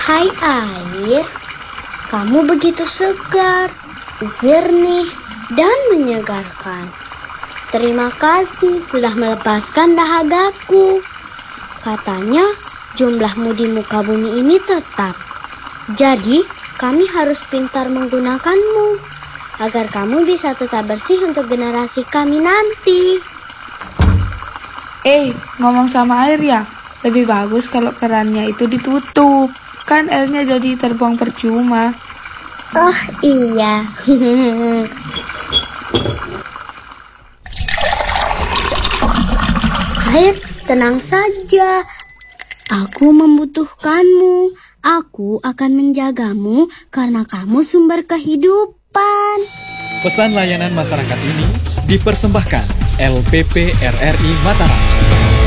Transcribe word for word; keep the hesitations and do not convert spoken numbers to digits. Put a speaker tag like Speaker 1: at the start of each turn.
Speaker 1: Hai air, kamu begitu segar, jernih, dan menyegarkan. Terima kasih sudah melepaskan dahagaku. Katanya jumlahmu di muka bumi ini tetap. Jadi kami harus pintar menggunakanmu agar kamu bisa tetap bersih untuk generasi kami nanti.
Speaker 2: Eh, ngomong sama air ya, lebih bagus kalau kerannya itu ditutup. Kan airnya jadi terbuang percuma.
Speaker 1: Oh iya. Air, tenang saja. Aku membutuhkanmu. Aku akan menjagamu karena kamu sumber kehidupan.
Speaker 3: Pesan layanan masyarakat ini dipersembahkan L P P R R I Mataram.